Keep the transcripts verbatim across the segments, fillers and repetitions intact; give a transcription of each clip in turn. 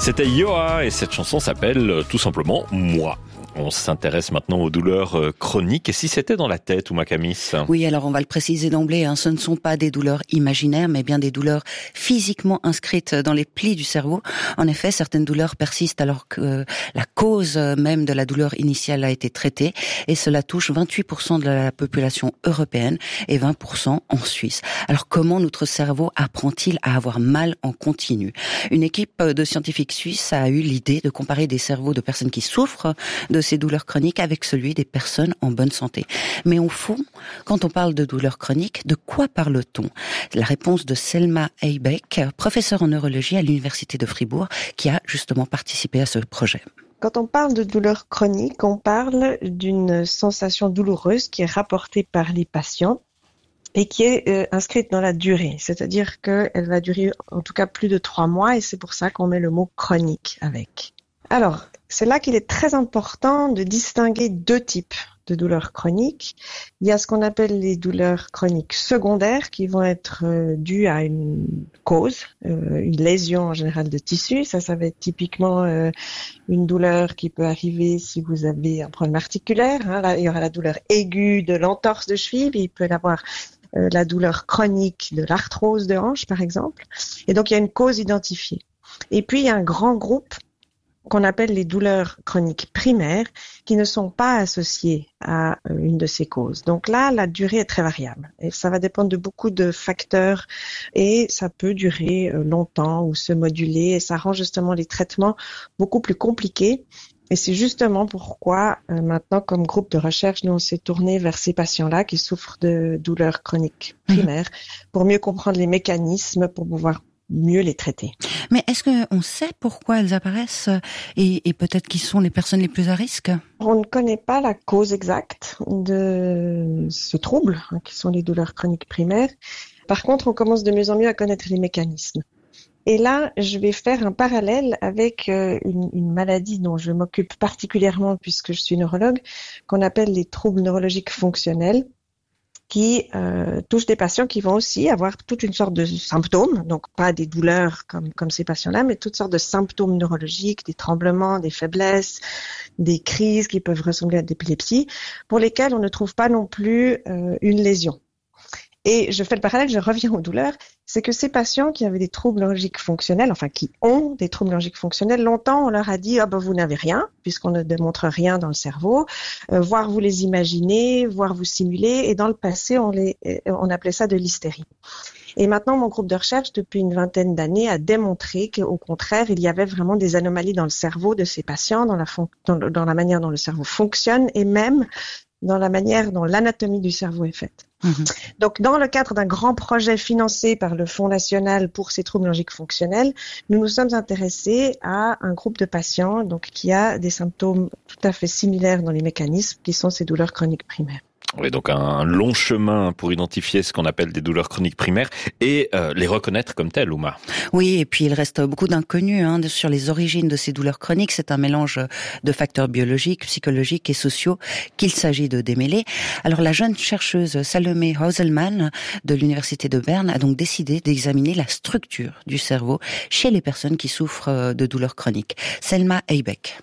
C'était Yoa et cette chanson s'appelle euh, tout simplement Moi. On s'intéresse maintenant aux douleurs euh, chroniques. Et si c'était dans la tête, Ouma Kamis? Oui, alors on va le préciser d'emblée, hein, ce ne sont pas des douleurs imaginaires, mais bien des douleurs physiquement inscrites dans les plis du cerveau. En effet, certaines douleurs persistent alors que euh, la cause même de la douleur initiale a été traitée. Et cela touche vingt-huit pour cent de la population européenne et vingt pour cent en Suisse. Alors comment notre cerveau apprend-il à avoir mal en continu? Une équipe de scientifiques suisses a eu l'idée de comparer des cerveaux de personnes qui souffrent de ces douleurs chroniques avec celui des personnes en bonne santé. Mais au fond, quand on parle de douleurs chroniques, de quoi parle-t-on? La réponse de Selma Eybeck, professeure en neurologie à l'Université de Fribourg, qui a justement participé à ce projet. Quand on parle de douleur chronique, on parle d'une sensation douloureuse qui est rapportée par les patients et qui est euh, inscrite dans la durée. C'est-à-dire qu'elle va durer en tout cas plus de trois mois et c'est pour ça qu'on met le mot chronique avec. Alors, c'est là qu'il est très important de distinguer deux types de douleurs chroniques. Il y a ce qu'on appelle les douleurs chroniques secondaires qui vont être euh, dues à une cause, euh, une lésion en général de tissu. Ça, ça va être typiquement euh, une douleur qui peut arriver si vous avez un problème articulaire. Hein. Là, il y aura la douleur aiguë de l'entorse de cheville, mais il peut y avoir euh, la douleur chronique de l'arthrose de hanche, par exemple. Et donc, il y a une cause identifiée. Et puis, il y a un grand groupe qu'on appelle les douleurs chroniques primaires, qui ne sont pas associées à une de ces causes. Donc là, la durée est très variable. Et ça va dépendre de beaucoup de facteurs et ça peut durer longtemps ou se moduler et ça rend justement les traitements beaucoup plus compliqués. Et c'est justement pourquoi euh, maintenant, comme groupe de recherche, nous on s'est tourné vers ces patients-là qui souffrent de douleurs chroniques primaires mmh. pour mieux comprendre les mécanismes, pour pouvoir mieux les traiter. Mais est-ce qu'on sait pourquoi elles apparaissent et, et peut-être qui sont les personnes les plus à risque? On ne connaît pas la cause exacte de ce trouble, hein, qui sont les douleurs chroniques primaires. Par contre, on commence de mieux en mieux à connaître les mécanismes. Et là, je vais faire un parallèle avec euh, une, une maladie dont je m'occupe particulièrement puisque je suis neurologue, qu'on appelle les troubles neurologiques fonctionnels, qui euh, touchent des patients qui vont aussi avoir toute une sorte de symptômes, donc pas des douleurs comme, comme ces patients-là, mais toutes sortes de symptômes neurologiques, des tremblements, des faiblesses, des crises qui peuvent ressembler à d'épilepsie, pour lesquelles on ne trouve pas non plus euh, une lésion. Et je fais le parallèle, je reviens aux douleurs, c'est que ces patients qui avaient des troubles neurologiques fonctionnels, enfin qui ont des troubles neurologiques fonctionnels, longtemps on leur a dit « Ah ben vous n'avez rien », puisqu'on ne démontre rien dans le cerveau, euh, voire vous les imaginez, voire vous simulez, et dans le passé on, les, on appelait ça de l'hystérie. Et maintenant, mon groupe de recherche, depuis une vingtaine d'années, a démontré qu'au contraire, il y avait vraiment des anomalies dans le cerveau de ces patients, dans la, fon- dans, le, dans la manière dont le cerveau fonctionne, et même dans la manière dont l'anatomie du cerveau est faite. Mmh. Donc, dans le cadre d'un grand projet financé par le Fonds national pour ces troubles neurologiques fonctionnels, nous nous sommes intéressés à un groupe de patients donc qui a des symptômes tout à fait similaires dans les mécanismes qui sont ces douleurs chroniques primaires. Oui, donc un long chemin pour identifier ce qu'on appelle des douleurs chroniques primaires et euh, les reconnaître comme telles, Ouma. Oui, et puis il reste beaucoup d'inconnus hein, sur les origines de ces douleurs chroniques. C'est un mélange de facteurs biologiques, psychologiques et sociaux qu'il s'agit de démêler. Alors la jeune chercheuse Salomé Hauselman de l'Université de Berne a donc décidé d'examiner la structure du cerveau chez les personnes qui souffrent de douleurs chroniques. Selma Eybeck.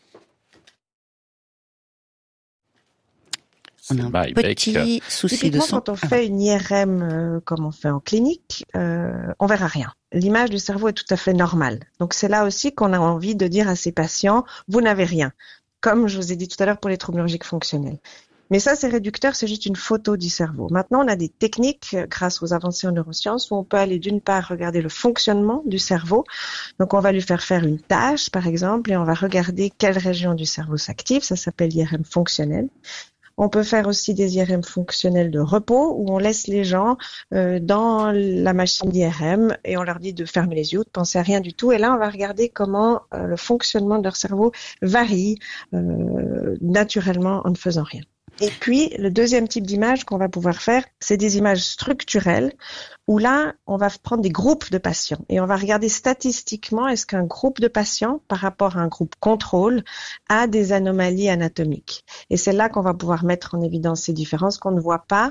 On a un petit souci de son. Quand on fait une I R M euh, comme on fait en clinique, euh, on verra rien. L'image du cerveau est tout à fait normale. Donc c'est là aussi qu'on a envie de dire à ces patients, vous n'avez rien. Comme je vous ai dit tout à l'heure pour les troubles neurologiques fonctionnels. Mais ça, c'est réducteur, c'est juste une photo du cerveau. Maintenant, on a des techniques, grâce aux avancées en neurosciences, où on peut aller d'une part regarder le fonctionnement du cerveau. Donc, on va lui faire faire une tâche, par exemple, et on va regarder quelle région du cerveau s'active. Ça s'appelle l'I R M fonctionnel. On peut faire aussi des I R M fonctionnels de repos où on laisse les gens euh, dans la machine d'I R M et on leur dit de fermer les yeux, de penser à rien du tout. Et là, on va regarder comment euh, le fonctionnement de leur cerveau varie euh, naturellement en ne faisant rien. Et puis, le deuxième type d'image qu'on va pouvoir faire, c'est des images structurelles où là, on va prendre des groupes de patients et on va regarder statistiquement est-ce qu'un groupe de patients par rapport à un groupe contrôle a des anomalies anatomiques. Et c'est là qu'on va pouvoir mettre en évidence ces différences qu'on ne voit pas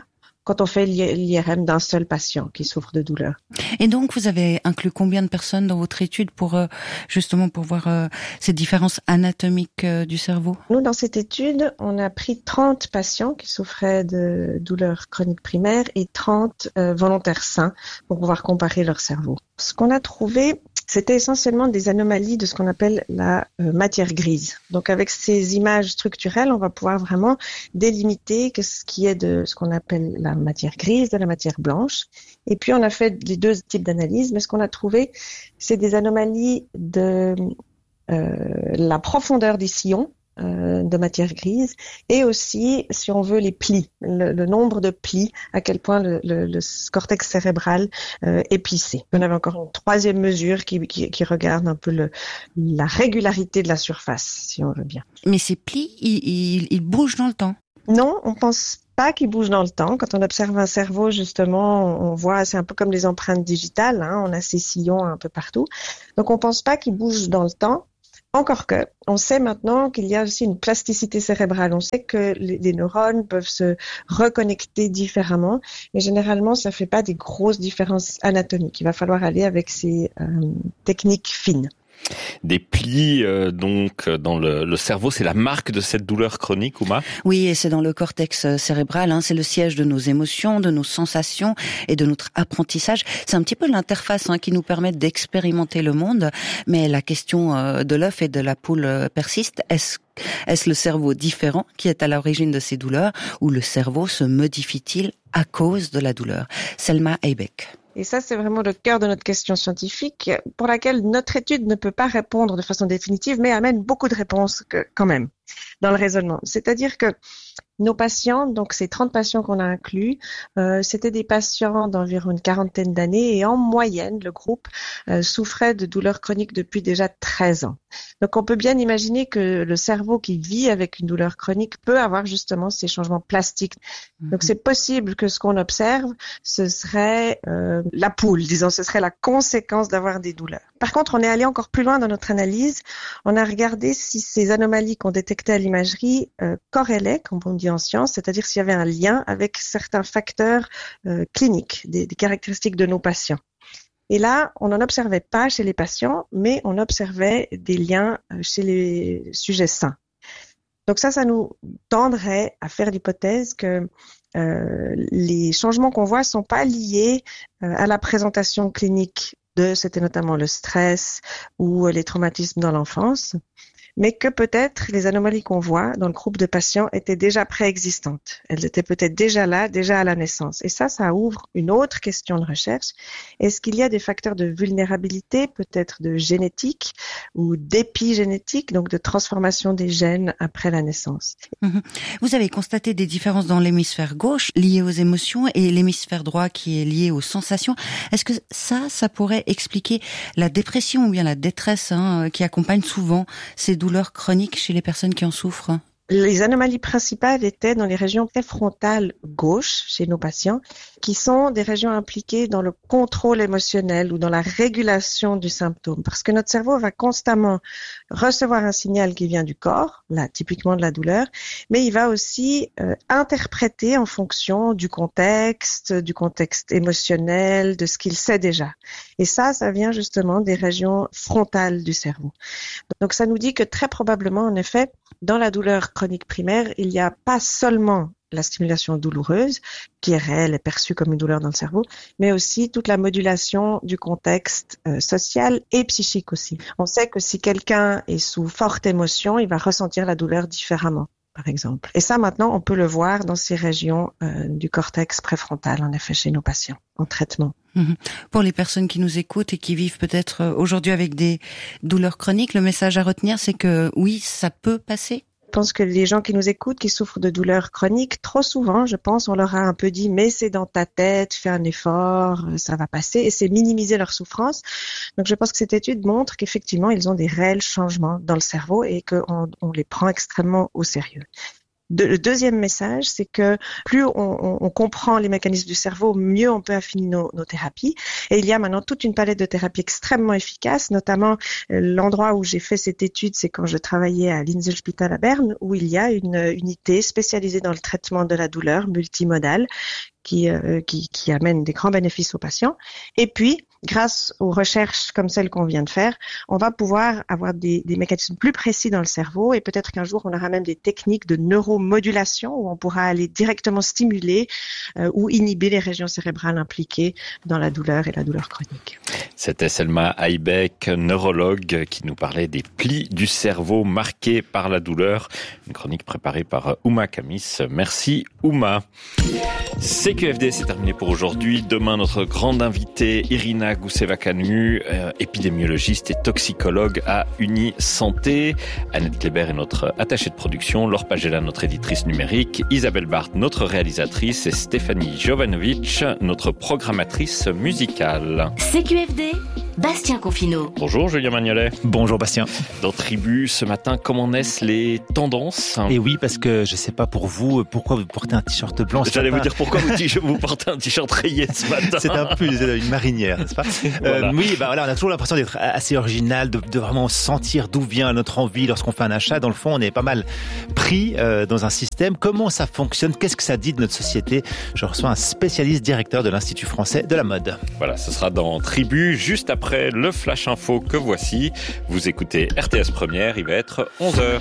quand on fait l'I R M d'un seul patient qui souffre de douleur. Et donc, vous avez inclus combien de personnes dans votre étude pour euh, justement pour voir euh, ces différences anatomiques euh, du cerveau? Nous, dans cette étude, on a pris trente patients qui souffraient de douleurs chroniques primaires et trente euh, volontaires sains pour pouvoir comparer leur cerveau. Ce qu'on a trouvé, c'était essentiellement des anomalies de ce qu'on appelle la euh, matière grise. Donc, avec ces images structurelles, on va pouvoir vraiment délimiter que ce qui est de ce qu'on appelle la matière grise, de la matière blanche. Et puis, on a fait les deux types d'analyses, mais ce qu'on a trouvé, c'est des anomalies de euh, la profondeur des sillons euh, de matière grise et aussi, si on veut, les plis, le, le nombre de plis, à quel point le, le, le cortex cérébral euh, est plissé. On avait encore une troisième mesure qui, qui, qui regarde un peu le, la régularité de la surface, si on veut bien. Mais ces plis, ils, ils, ils bougent dans le temps? Non, on pense pas qu'ils bougent dans le temps. Quand on observe un cerveau, justement, on voit, c'est un peu comme les empreintes digitales, hein, on a ces sillons un peu partout. Donc, on pense pas qu'ils bougent dans le temps. Encore que, on sait maintenant qu'il y a aussi une plasticité cérébrale. On sait que les, les neurones peuvent se reconnecter différemment, mais généralement, ça fait pas des grosses différences anatomiques. Il va falloir aller avec ces euh, techniques fines. Des plis euh, donc dans le, le cerveau, c'est la marque de cette douleur chronique, Uma? Oui, et c'est dans le cortex cérébral, hein, c'est le siège de nos émotions, de nos sensations et de notre apprentissage. C'est un petit peu l'interface hein, qui nous permet d'expérimenter le monde, mais la question euh, de l'œuf et de la poule euh, persiste. Est-ce Est-ce le cerveau différent qui est à l'origine de ces douleurs ou le cerveau se modifie-t-il à cause de la douleur? Selma Aybeck. Et ça, c'est vraiment le cœur de notre question scientifique pour laquelle notre étude ne peut pas répondre de façon définitive, mais amène beaucoup de réponses que, quand même dans le raisonnement. C'est-à-dire que nos patients, donc ces trente patients qu'on a inclus, euh, c'était des patients d'environ une quarantaine d'années et en moyenne, le groupe euh, souffrait de douleurs chroniques depuis déjà treize ans. Donc on peut bien imaginer que le cerveau qui vit avec une douleur chronique peut avoir justement ces changements plastiques. Mmh. Donc c'est possible que ce qu'on observe, ce serait euh, la poule, disons, ce serait la conséquence d'avoir des douleurs. Par contre, on est allé encore plus loin dans notre analyse. On a regardé si ces anomalies qu'on détectait à l'imagerie euh, corrélaient, comme on dit en science, c'est-à-dire s'il y avait un lien avec certains facteurs euh, cliniques, des, des caractéristiques de nos patients. Et là, on n'en observait pas chez les patients, mais on observait des liens chez les sujets sains. Donc ça, ça nous tendrait à faire l'hypothèse que euh, les changements qu'on voit sont pas liés euh, à la présentation clinique de, c'était notamment le stress ou les traumatismes dans l'enfance, mais que peut-être les anomalies qu'on voit dans le groupe de patients étaient déjà préexistantes. Elles étaient peut-être déjà là, déjà à la naissance. Et ça, ça ouvre une autre question de recherche. Est-ce qu'il y a des facteurs de vulnérabilité, peut-être de génétique ou d'épigénétique, donc de transformation des gènes après la naissance? Vous avez constaté des différences dans l'hémisphère gauche liées aux émotions et l'hémisphère droit qui est lié aux sensations. Est-ce que ça, ça pourrait expliquer la dépression ou bien la détresse hein, qui accompagne souvent ces douleurs chroniques chez les personnes qui en souffrent? Les anomalies principales étaient dans les régions préfrontales gauche chez nos patients, qui sont des régions impliquées dans le contrôle émotionnel ou dans la régulation du symptôme. Parce que notre cerveau va constamment recevoir un signal qui vient du corps, là typiquement de la douleur, mais il va aussi euh, interpréter en fonction du contexte, du contexte émotionnel, de ce qu'il sait déjà. Et ça, ça vient justement des régions frontales du cerveau. Donc ça nous dit que très probablement, en effet, dans la douleur chronique primaire, il n'y a pas seulement la stimulation douloureuse, qui est réelle et perçue comme une douleur dans le cerveau, mais aussi toute la modulation du contexte euh, social et psychique aussi. On sait que si quelqu'un est sous forte émotion, il va ressentir la douleur différemment, par exemple. Et ça, maintenant, on peut le voir dans ces régions euh, du cortex préfrontal, en effet, chez nos patients, en traitement. Pour les personnes qui nous écoutent et qui vivent peut-être aujourd'hui avec des douleurs chroniques, le message à retenir, c'est que oui, ça peut passer. Je pense que les gens qui nous écoutent, qui souffrent de douleurs chroniques, trop souvent, je pense, on leur a un peu dit « mais c'est dans ta tête, fais un effort, ça va passer » et c'est minimiser leur souffrance. Donc je pense que cette étude montre qu'effectivement, ils ont des réels changements dans le cerveau et qu'on on les prend extrêmement au sérieux. De, le deuxième message, c'est que plus on, on, on comprend les mécanismes du cerveau, mieux on peut affiner nos, nos thérapies. Et il y a maintenant toute une palette de thérapies extrêmement efficaces, notamment euh, l'endroit où j'ai fait cette étude, c'est quand je travaillais à l'Inselspital à Berne, où il y a une unité spécialisée dans le traitement de la douleur multimodale qui, euh, qui, qui amène des grands bénéfices aux patients. Et puis, grâce aux recherches comme celles qu'on vient de faire, on va pouvoir avoir des, des mécanismes plus précis dans le cerveau et peut-être qu'un jour, on aura même des techniques de neuromodulation où on pourra aller directement stimuler euh, ou inhiber les régions cérébrales impliquées dans la douleur et la douleur chronique. C'était Selma Aybeck, neurologue, qui nous parlait des plis du cerveau marqués par la douleur. Une chronique préparée par Ouma Kamis. Merci Ouma. C Q F D, c'est terminé pour aujourd'hui. Demain, notre grande invitée, Irina Goussevacanu, euh, épidémiologiste et toxicologue à Unisanté. Annette Kléber est notre attachée de production. Laure Pagela, notre éditrice numérique. Isabelle Barthes, notre réalisatrice. Et Stéphanie Jovanovic, notre programmatrice musicale. C Q F D, Bastien Confineau. Bonjour Julien Magnolet. Bonjour Bastien. Dans Tribu, ce matin, comment naissent les tendances ? Et oui, parce que je sais pas pour vous, pourquoi vous portez un t-shirt blanc ce J'allais matin. vous dire pourquoi vous, vous portez un t-shirt rayé ce matin. C'est un peu une marinière, n'est-ce pas ? Voilà. euh, Oui, bah voilà, on a toujours l'impression d'être assez original, de, de vraiment sentir d'où vient notre envie lorsqu'on fait un achat. Dans le fond, on est pas mal pris euh, dans un système. Comment ça fonctionne ? Qu'est-ce que ça dit de notre société ? Je reçois un spécialiste directeur de l'Institut français de la mode. Voilà, ce sera dans Tribu, juste après le Flash Info que voici. Vous écoutez R T S Première, il va être onze heures.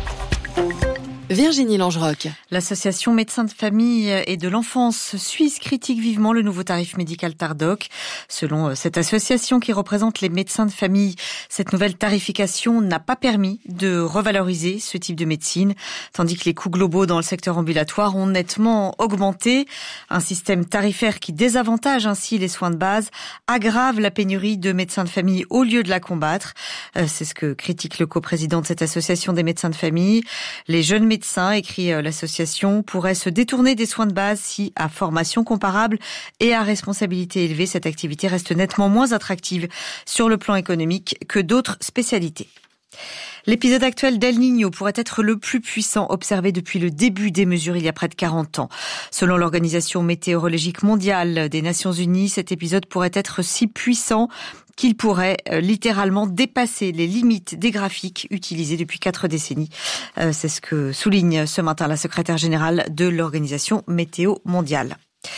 Virginie Langeroc. L'association Médecins de famille et de l'enfance suisse critique vivement le nouveau tarif médical Tardoc. Selon cette association qui représente les médecins de famille, cette nouvelle tarification n'a pas permis de revaloriser ce type de médecine, tandis que les coûts globaux dans le secteur ambulatoire ont nettement augmenté. Un système tarifaire qui désavantage ainsi les soins de base aggrave la pénurie de médecins de famille au lieu de la combattre. C'est ce que critique le coprésident de cette association des médecins de famille. Les jeunes médecins médecins, écrit l'association, pourraient se détourner des soins de base si, à formation comparable et à responsabilité élevée, cette activité reste nettement moins attractive sur le plan économique que d'autres spécialités. L'épisode actuel d'El Niño pourrait être le plus puissant observé depuis le début des mesures il y a près de quarante ans. Selon l'Organisation météorologique mondiale des Nations Unies, cet épisode pourrait être si puissant qu'il pourrait euh, littéralement dépasser les limites des graphiques utilisés depuis quatre décennies. Euh, c'est ce que souligne ce matin la secrétaire générale de l'Organisation météo mondiale.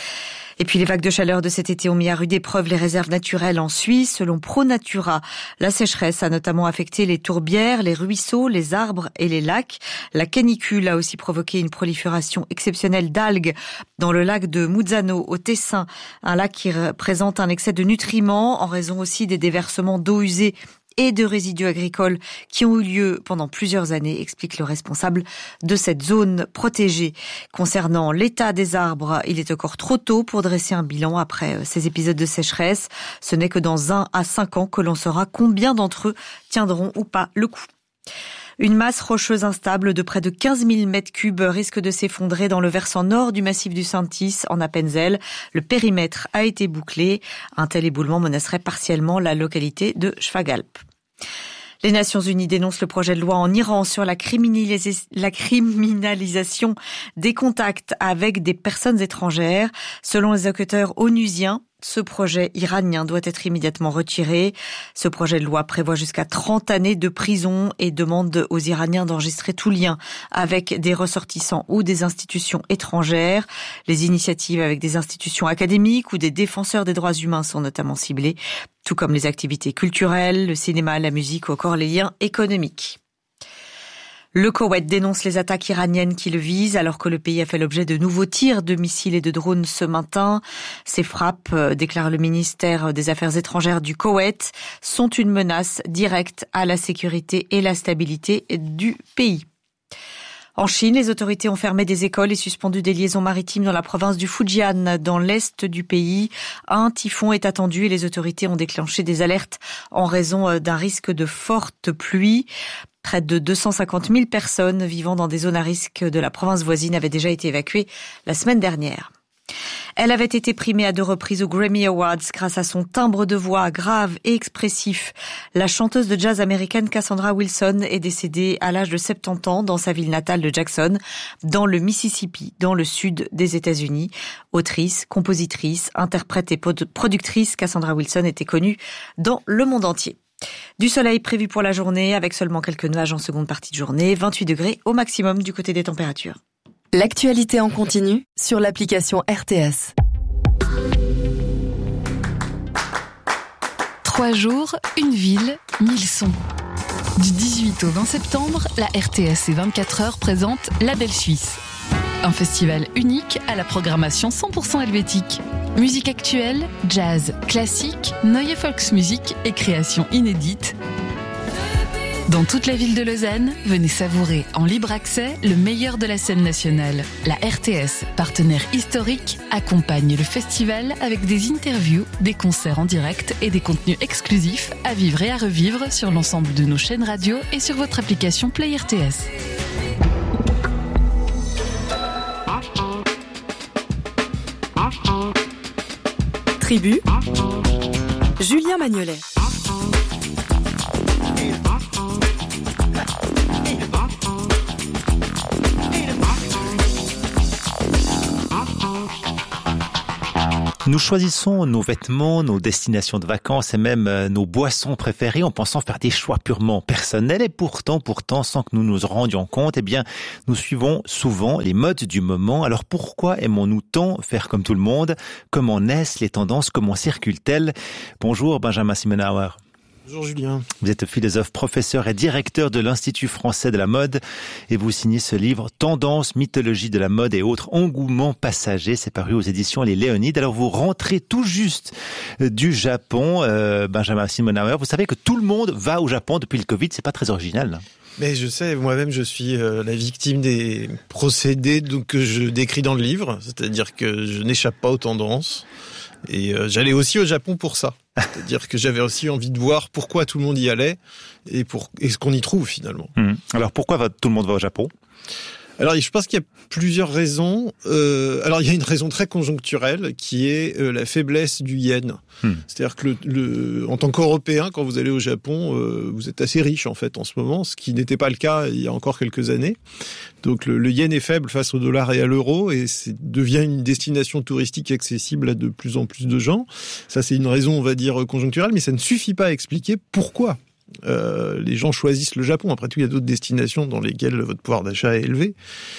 Et puis les vagues de chaleur de cet été ont mis à rude épreuve les réserves naturelles en Suisse. Selon ProNatura, la sécheresse a notamment affecté les tourbières, les ruisseaux, les arbres et les lacs. La canicule a aussi provoqué une prolifération exceptionnelle d'algues dans le lac de Muzzano au Tessin, un lac qui présente un excès de nutriments en raison aussi des déversements d'eau usée et de résidus agricoles qui ont eu lieu pendant plusieurs années, explique le responsable de cette zone protégée. Concernant l'état des arbres, il est encore trop tôt pour dresser un bilan après ces épisodes de sécheresse. Ce n'est que dans un à cinq ans que l'on saura combien d'entre eux tiendront ou pas le coup. Une masse rocheuse instable de près de quinze mille mètres cubes risque de s'effondrer dans le versant nord du massif du Saint-Is, en Appenzell. Le périmètre a été bouclé. Un tel éboulement menacerait partiellement la localité de Schwagalp. Les Nations Unies dénoncent le projet de loi en Iran sur la, criminalis- la criminalisation des contacts avec des personnes étrangères. Selon les enquêteurs onusiens, ce projet iranien doit être immédiatement retiré. Ce projet de loi prévoit jusqu'à trente années de prison et demande aux Iraniens d'enregistrer tout lien avec des ressortissants ou des institutions étrangères. Les initiatives avec des institutions académiques ou des défenseurs des droits humains sont notamment ciblées, tout comme les activités culturelles, le cinéma, la musique ou encore les liens économiques. Le Koweït dénonce les attaques iraniennes qui le visent alors que le pays a fait l'objet de nouveaux tirs de missiles et de drones ce matin. Ces frappes, déclare le ministère des Affaires étrangères du Koweït, sont une menace directe à la sécurité et la stabilité du pays. En Chine, les autorités ont fermé des écoles et suspendu des liaisons maritimes dans la province du Fujian, dans l'est du pays. Un typhon est attendu et les autorités ont déclenché des alertes en raison d'un risque de fortes pluies. Près de deux cent cinquante mille personnes vivant dans des zones à risque de la province voisine avaient déjà été évacuées la semaine dernière. Elle avait été primée à deux reprises aux Grammy Awards grâce à son timbre de voix grave et expressif. La chanteuse de jazz américaine Cassandra Wilson est décédée à l'âge de soixante-dix ans dans sa ville natale de Jackson, dans le Mississippi, dans le sud des États-Unis. Autrice, compositrice, interprète et productrice, Cassandra Wilson était connue dans le monde entier. Du soleil prévu pour la journée, avec seulement quelques nuages en seconde partie de journée, vingt-huit degrés au maximum du côté des températures. L'actualité en continu sur l'application R T S. Trois jours, une ville, mille sons. Du dix-huit au vingt septembre, la R T S et vingt-quatre heures présente La Belle Suisse. Un festival unique à la programmation cent pour cent helvétique. Musique actuelle, jazz, classique, Neue Volksmusik et créations inédites. Dans toute la ville de Lausanne, venez savourer en libre accès le meilleur de la scène nationale. La R T S, partenaire historique, accompagne le festival avec des interviews, des concerts en direct et des contenus exclusifs à vivre et à revivre sur l'ensemble de nos chaînes radio et sur votre application Play R T S. Tribu, Julien Magnolet. Nous choisissons nos vêtements, nos destinations de vacances et même nos boissons préférées en pensant faire des choix purement personnels et pourtant, pourtant, sans que nous nous rendions compte, eh bien, nous suivons souvent les modes du moment. Alors pourquoi aimons-nous tant faire comme tout le monde? Comment naissent les tendances? Comment circulent-elles? Bonjour Benjamin Simenauer. Bonjour Julien. Vous êtes philosophe, professeur et directeur de l'Institut français de la mode et vous signez ce livre « Tendance, mythologie de la mode et autres engouements passagers ». C'est paru aux éditions Les Léonides. Alors vous rentrez tout juste du Japon, euh, Benjamin Simenauer. Vous savez que tout le monde va au Japon depuis le Covid, c'est pas très original. Mais je sais, moi-même je suis euh, la victime des procédés donc, que je décris dans le livre, c'est-à-dire que je n'échappe pas aux tendances. Et euh, j'allais aussi au Japon pour ça. C'est-à-dire que j'avais aussi envie de voir pourquoi tout le monde y allait et, pour, et ce qu'on y trouve finalement. Mmh. Alors pourquoi va, tout le monde va au Japon ? Alors je pense qu'il y a plusieurs raisons. Euh, alors il y a une raison très conjoncturelle qui est euh, la faiblesse du yen. Hmm. C'est-à-dire que le, le, en tant qu'Européen, quand vous allez au Japon, euh, vous êtes assez riche en fait en ce moment, ce qui n'était pas le cas il y a encore quelques années. Donc le, le yen est faible face au dollar et à l'euro et c'est, devient une destination touristique accessible à de plus en plus de gens. Ça c'est une raison, on va dire, conjoncturelle, mais ça ne suffit pas à expliquer pourquoi. Euh, les gens choisissent le Japon. Après tout, il y a d'autres destinations dans lesquelles votre pouvoir d'achat est élevé.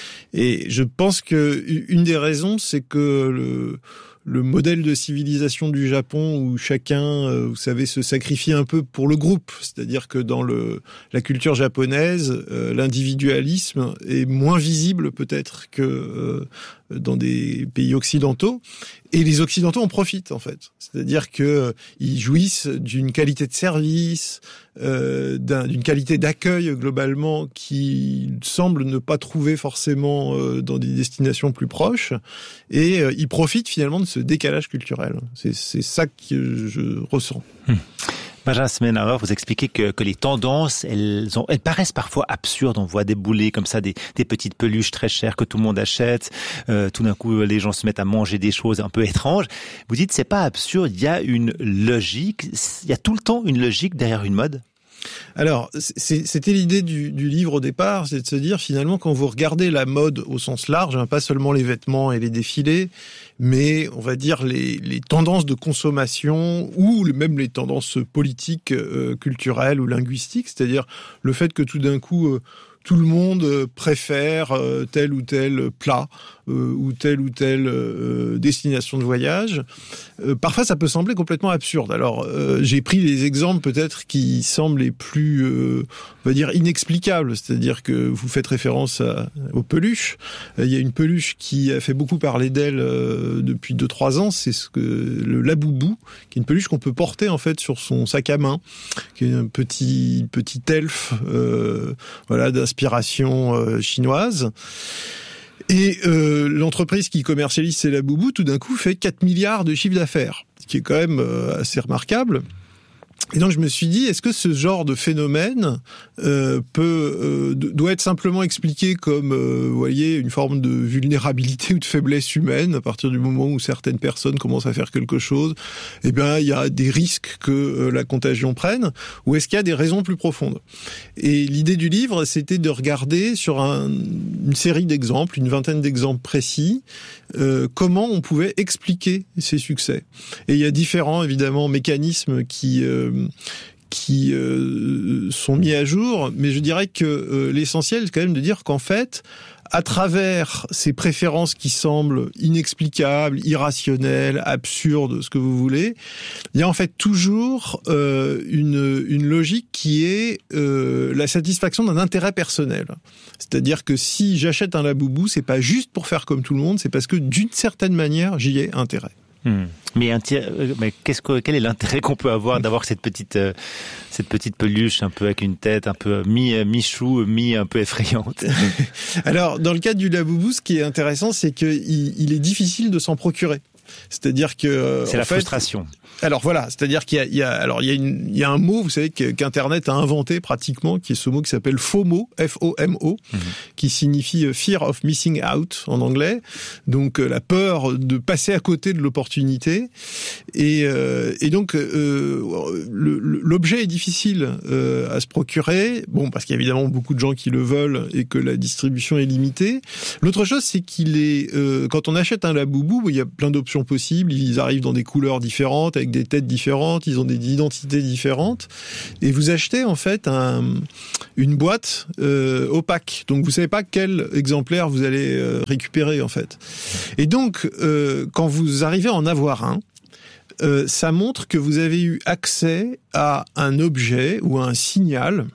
Et je pense que une des raisons, c'est que le, le modèle de civilisation du Japon où chacun, vous savez, se sacrifie un peu pour le groupe. C'est-à-dire que dans le, la culture japonaise, euh, l'individualisme est moins visible peut-être que euh, dans des pays occidentaux. Et les Occidentaux en profitent, en fait. C'est-à-dire que euh, ils jouissent d'une qualité de service, euh, d'un, d'une qualité d'accueil, globalement, qui semble ne pas trouver forcément euh, dans des destinations plus proches. Et euh, ils profitent, finalement, de ce décalage culturel. C'est, c'est ça que je ressens. Hum. Benjamin Simenauer, vous expliquez que, que les tendances, elles, ont, elles paraissent parfois absurdes. On voit débouler comme ça des, des petites peluches très chères que tout le monde achète. Euh, tout d'un coup, les gens se mettent à manger des choses un peu étranges. Vous dites, c'est pas absurde, il y a une logique. Il y a tout le temps une logique derrière une mode. Alors, c'est, c'était l'idée du, du livre au départ, c'est de se dire finalement quand vous regardez la mode au sens large, hein, pas seulement les vêtements et les défilés, mais on va dire les, les tendances de consommation ou même les tendances politiques, euh, culturelles ou linguistiques, c'est-à-dire le fait que tout d'un coup euh, tout le monde préfère euh, tel ou tel plat euh, ou telle ou telle euh, destination de voyage. Euh, parfois, ça peut sembler complètement absurde. Alors, euh, j'ai pris les exemples peut-être qui semblent les plus, euh, on va dire, inexplicables. C'est-à-dire que vous faites référence à, aux peluches. Il y a une peluche qui a fait beaucoup parler d'elle euh, depuis deux trois ans. C'est ce que le Labubu, qui est une peluche qu'on peut porter en fait sur son sac à main, qui est un petit petit elfe, euh, voilà, d'inspiration euh, chinoise. Et euh, l'entreprise qui commercialise ces Labubu, tout d'un coup, fait quatre milliards de chiffre d'affaires, ce qui est quand même euh, assez remarquable. Et donc je me suis dit, est-ce que ce genre de phénomène euh, peut euh, doit être simplement expliqué comme, euh, vous voyez, une forme de vulnérabilité ou de faiblesse humaine à partir du moment où certaines personnes commencent à faire quelque chose, eh bien il y a des risques que euh, la contagion prenne, ou est-ce qu'il y a des raisons plus profondes? Et l'idée du livre, c'était de regarder sur un, une série d'exemples, une vingtaine d'exemples précis, euh, comment on pouvait expliquer ces succès. Et il y a différents évidemment mécanismes qui euh, qui euh, sont mis à jour, mais je dirais que euh, l'essentiel, c'est quand même de dire qu'en fait, à travers ces préférences qui semblent inexplicables, irrationnelles, absurdes, ce que vous voulez, il y a en fait toujours euh, une, une logique qui est euh, la satisfaction d'un intérêt personnel. C'est-à-dire que si j'achète un Labubu, c'est pas juste pour faire comme tout le monde, c'est parce que d'une certaine manière, j'y ai intérêt. Hmm. Mais, un tir... mais qu'est-ce que... quel est l'intérêt qu'on peut avoir d'avoir cette petite, euh, cette petite peluche un peu avec une tête un peu mi, mi-chou, mi un peu effrayante? Alors, dans le cas du Labubu, ce qui est intéressant, c'est qu'il il est difficile de s'en procurer. C'est-à-dire que c'est la fait, frustration. Alors voilà, c'est-à-dire qu'il y a, il y a alors il y a une, il y a un mot, vous savez, qu'Internet a inventé pratiquement, qui est ce mot qui s'appelle FOMO, F O M O, mm-hmm. qui signifie Fear of Missing Out en anglais. Donc la peur de passer à côté de l'opportunité. Et, euh, et donc euh, le, l'objet est difficile euh, à se procurer. Bon, parce qu'il y a évidemment beaucoup de gens qui le veulent et que la distribution est limitée. L'autre chose, c'est qu'il est euh, quand on achète un Labubu, il y a plein d'options possibles. Ils arrivent dans des couleurs différentes, avec des têtes différentes, ils ont des identités différentes, et vous achetez en fait un, une boîte euh, opaque. Donc vous savez pas quel exemplaire vous allez euh, récupérer en fait. Et donc euh, quand vous arrivez à en avoir un, euh, ça montre que vous avez eu accès à un objet ou à un signal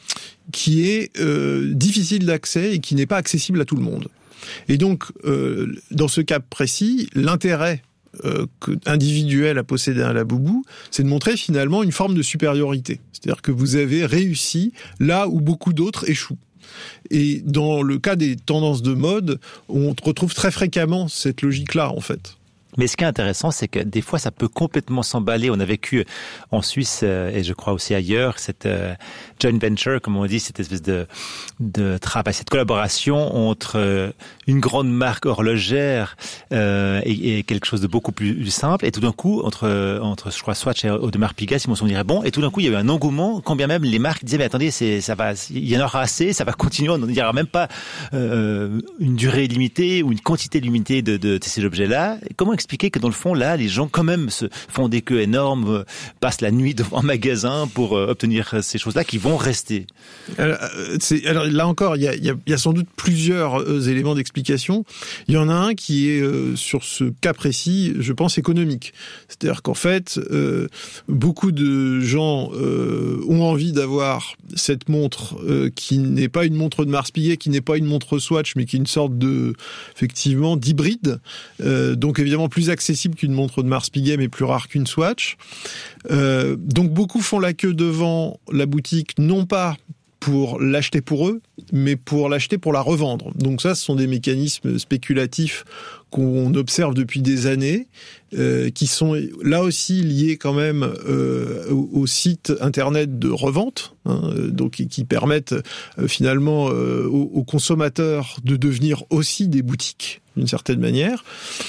qui est euh, difficile d'accès et qui n'est pas accessible à tout le monde. Et donc, euh, dans ce cas précis, l'intérêt euh, individuel à posséder un Labubu, c'est de montrer finalement une forme de supériorité. C'est-à-dire que vous avez réussi là où beaucoup d'autres échouent. Et dans le cas des tendances de mode, on retrouve très fréquemment cette logique-là, en fait. Mais ce qui est intéressant, c'est que des fois, ça peut complètement s'emballer. On a vécu en Suisse, euh, et je crois aussi ailleurs, cette euh, joint venture, comme on dit, cette espèce de, de travail, cette collaboration entre euh, une grande marque horlogère euh, et, et quelque chose de beaucoup plus simple. Et tout d'un coup, entre, entre je crois, Swatch et Audemars Piguet, si mon souvenir est bon, et tout d'un coup, il y a eu un engouement, quand bien même les marques disaient, mais attendez, c'est, ça va, il y en aura assez, ça va continuer, on n'y aura même pas euh, une durée limitée ou une quantité limitée de, de, de ces objets-là. Comment expliquer que dans le fond, là, les gens quand même se font des queues énormes, euh, passent la nuit devant un magasin pour euh, obtenir ces choses-là qui vont rester? Alors, c'est, alors là encore, il y a, il y a, il y a sans doute plusieurs euh, éléments d'explication. Il y en a un qui est euh, sur ce cas précis, je pense, économique. C'est-à-dire qu'en fait, euh, beaucoup de gens euh, ont envie d'avoir cette montre euh, qui n'est pas une montre de Mars Piguet, qui n'est pas une montre Swatch, mais qui est une sorte de, effectivement, d'hybride. Euh, donc évidemment plus accessible qu'une montre de Mars Piguet, mais plus rare qu'une Swatch. Euh, donc beaucoup font la queue devant la boutique, non pas pour l'acheter pour eux, mais pour l'acheter pour la revendre. Donc ça, ce sont des mécanismes spéculatifs qu'on observe depuis des années, euh, qui sont là aussi liés quand même euh, au, au site internet de revente, hein, donc qui permettent euh, finalement euh, aux, aux consommateurs de devenir aussi des boutiques d'une certaine manière.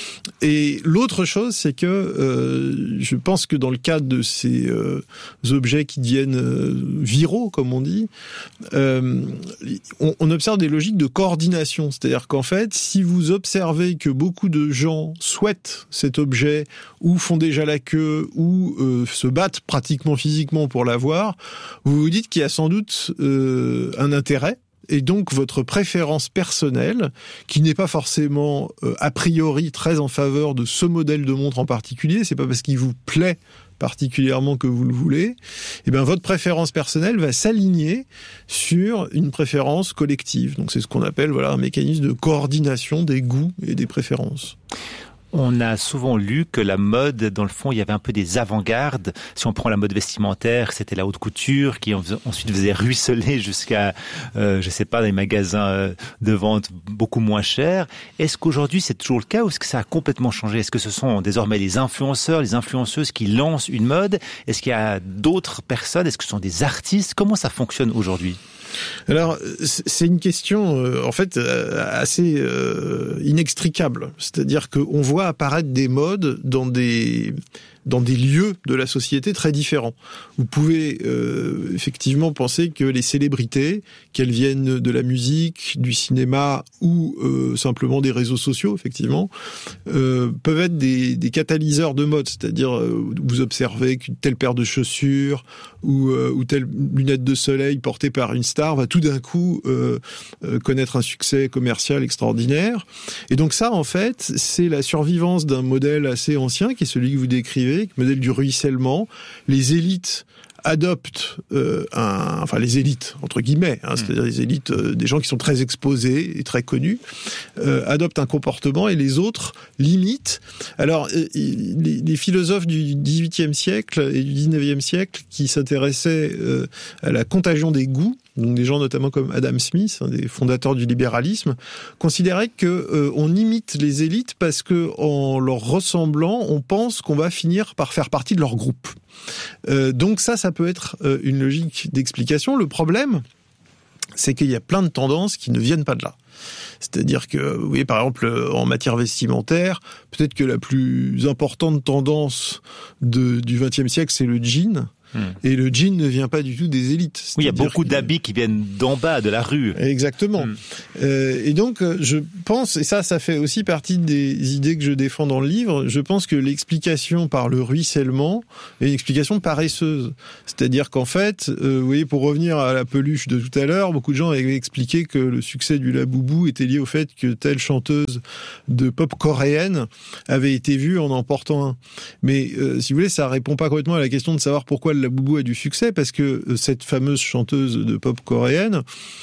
Et l'autre chose, c'est que euh, je pense que dans le cadre de ces euh, objets qui deviennent euh, viraux, comme on dit, euh, on, on observe des logiques de coordination. C'est-à-dire qu'en fait, si vous observez que beaucoup de gens souhaitent cet objet ou font déjà la queue ou euh, se battent pratiquement physiquement pour l'avoir, vous vous dites qu'il y a sans doute euh, un intérêt. Et donc votre préférence personnelle, qui n'est pas forcément euh, a priori très en faveur de ce modèle de montre en particulier, c'est pas parce qu'il vous plaît particulièrement que vous le voulez, et bien votre préférence personnelle va s'aligner sur une préférence collective. Donc c'est ce qu'on appelle voilà un mécanisme de coordination des goûts et des préférences. On a souvent lu que la mode, dans le fond, il y avait un peu des avant-gardes. Si on prend la mode vestimentaire, c'était la haute couture qui ensuite faisait ruisseler jusqu'à, euh, je sais pas, des magasins de vente beaucoup moins chers. Est-ce qu'aujourd'hui c'est toujours le cas ou est-ce que ça a complètement changé? Est-ce que ce sont désormais les influenceurs, les influenceuses qui lancent une mode? Est-ce qu'il y a d'autres personnes? Est-ce que ce sont des artistes? Comment ça fonctionne aujourd'hui? Alors, c'est une question, euh, en fait, euh, assez euh, inextricable. C'est-à-dire qu'on voit apparaître des modes dans des dans des lieux de la société très différents. Vous pouvez euh, effectivement penser que les célébrités, qu'elles viennent de la musique, du cinéma ou euh, simplement des réseaux sociaux, effectivement, euh, peuvent être des, des catalyseurs de mode. C'est-à-dire, euh, vous observez qu'une telle paire de chaussures ou, euh, ou telle lunette de soleil portée par une star va tout d'un coup euh, euh, connaître un succès commercial extraordinaire. Et donc ça, en fait, c'est la survivance d'un modèle assez ancien, qui est celui que vous décrivez, modèle du ruissellement. Les élites adoptent euh, un, enfin les élites entre guillemets, hein, c'est-à-dire les élites, euh, des gens qui sont très exposés et très connus, euh, adoptent un comportement et les autres l'imitent. Alors euh, les, les philosophes du dix-huitième siècle et du dix-neuvième siècle qui s'intéressaient euh, à la contagion des goûts, donc des gens notamment comme Adam Smith, un des fondateurs du libéralisme, considéraient que euh, on imite les élites parce que en leur ressemblant, on pense qu'on va finir par faire partie de leur groupe. Euh, donc ça, ça peut être euh, une logique d'explication. Le problème, c'est qu'il y a plein de tendances qui ne viennent pas de là. C'est-à-dire que, vous voyez, par exemple, en matière vestimentaire, peut-être que la plus importante tendance de, du vingtième siècle, c'est le jean. Et le jean ne vient pas du tout des élites. Oui, il y a beaucoup d'habits qui viennent d'en bas, de la rue. Exactement. Mmh. Euh, et donc, je pense, et ça, ça fait aussi partie des idées que je défends dans le livre, je pense que l'explication par le ruissellement est une explication paresseuse. C'est-à-dire qu'en fait, euh, vous voyez, pour revenir à la peluche de tout à l'heure, beaucoup de gens avaient expliqué que le succès du Laboubou était lié au fait que telle chanteuse de pop coréenne avait été vue en en portant un. Mais euh, si vous voulez, ça répond pas complètement à la question de savoir pourquoi le Laboubou a du succès, parce que cette fameuse chanteuse de pop coréenne,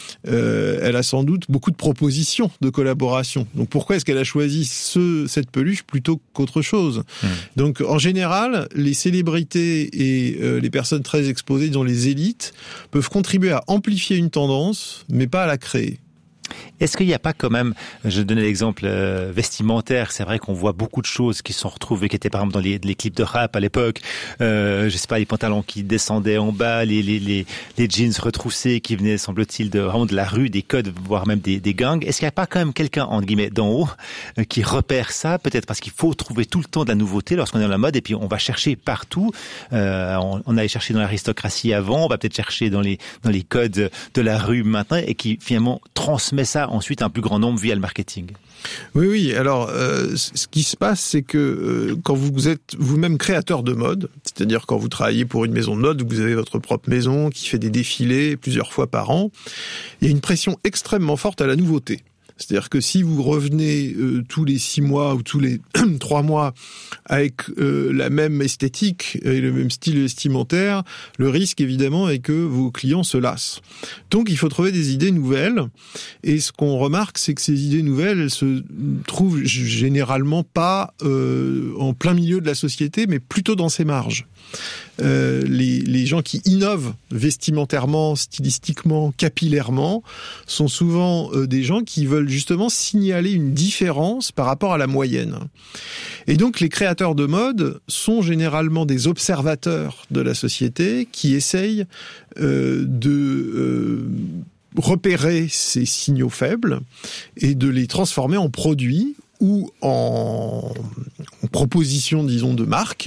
euh, elle a sans doute beaucoup de propositions de collaboration. Donc pourquoi est-ce qu'elle a choisi ce, cette peluche plutôt qu'autre chose? Mmh. Donc en général, les célébrités et euh, les personnes très exposées, dont les élites, peuvent contribuer à amplifier une tendance, mais pas à la créer. Est-ce qu'il n'y a pas quand même, je donnais l'exemple euh, vestimentaire, c'est vrai qu'on voit beaucoup de choses qui sont retrouvées, qui étaient par exemple dans les, les clips de rap à l'époque, euh, je sais pas, les pantalons qui descendaient en bas, les, les, les, les jeans retroussés qui venaient, semble-t-il, de, vraiment de la rue, des codes, voire même des, des gangs. Est-ce qu'il n'y a pas quand même quelqu'un, entre guillemets, d'en haut, euh, qui repère ça, peut-être parce qu'il faut trouver tout le temps de la nouveauté lorsqu'on est dans la mode, et puis on va chercher partout, euh, on, on allait chercher dans l'aristocratie avant, on va peut-être chercher dans les, dans les codes de la rue maintenant, et qui finalement transmet ça ensuite un plus grand nombre via le marketing. Oui, oui. Alors, euh, ce qui se passe, c'est que euh, quand vous êtes vous-même créateur de mode, c'est-à-dire quand vous travaillez pour une maison de mode, vous avez votre propre maison qui fait des défilés plusieurs fois par an, il y a une pression extrêmement forte à la nouveauté. C'est-à-dire que si vous revenez euh, tous les six mois ou tous les trois mois avec euh, la même esthétique et le même style vestimentaire, le risque évidemment est que vos clients se lassent. Donc il faut trouver des idées nouvelles. Et ce qu'on remarque, c'est que ces idées nouvelles, elles se trouvent généralement pas euh, en plein milieu de la société, mais plutôt dans ses marges. Euh, les, les gens qui innovent vestimentairement, stylistiquement, capillairement, sont souvent euh, des gens qui veulent justement signaler une différence par rapport à la moyenne. Et donc les créateurs de mode sont généralement des observateurs de la société qui essayent euh, de euh, repérer ces signaux faibles et de les transformer en produits ou en, en proposition, disons, de marque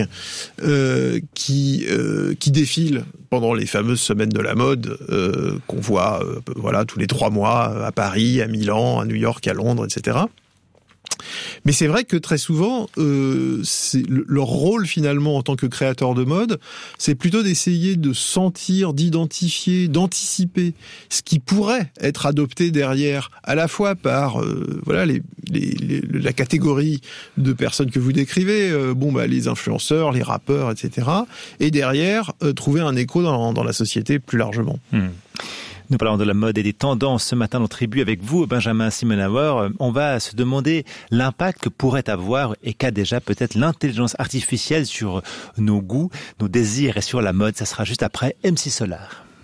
euh, qui euh, qui défilent pendant les fameuses semaines de la mode euh, qu'on voit, euh, voilà, tous les trois mois à Paris, à Milan, à New York, à Londres, et cetera. Mais c'est vrai que très souvent, euh, c'est, leur rôle finalement en tant que créateur de mode, c'est plutôt d'essayer de sentir, d'identifier, d'anticiper ce qui pourrait être adopté derrière, à la fois par euh, voilà les, les, les, la catégorie de personnes que vous décrivez, euh, bon bah les influenceurs, les rappeurs, et cetera. Et derrière, euh, trouver un écho dans, dans la société plus largement. Mmh. Nous parlons de la mode et des tendances ce matin dans Tribu avec vous, Benjamin Simonauer. On va se demander l'impact que pourrait avoir et qu'a déjà peut-être l'intelligence artificielle sur nos goûts, nos désirs et sur la mode. Ça sera juste après M C Solar.